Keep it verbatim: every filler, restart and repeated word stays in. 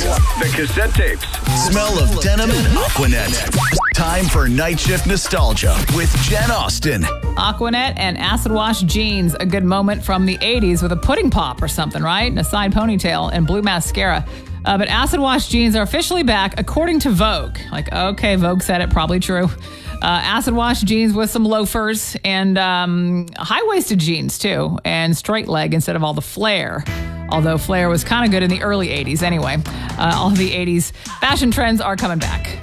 The cassette tapes. Smell of denim and Aquanet. Time for Night Shift Nostalgia with Jen Austen. Aquanet and acid wash jeans, a good moment from the eighties with a pudding pop or something, right? And a side ponytail and blue mascara. Uh, but acid wash jeans are officially back, according to Vogue. Like, okay, Vogue said it, probably true. Uh, acid wash jeans with some loafers and um, high-waisted jeans, too, and straight leg instead of all the flare. Although flare was kind of good in the early eighties anyway. Uh, all of the eighties fashion trends are coming back.